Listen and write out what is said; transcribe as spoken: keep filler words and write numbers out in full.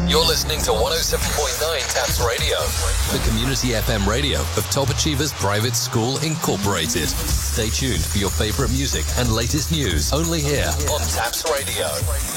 You're listening to one oh seven point nine Taps Radio, the community F M radio of Top Achievers Private School Incorporated. Stay tuned for your favorite music and latest news only here on Taps Radio.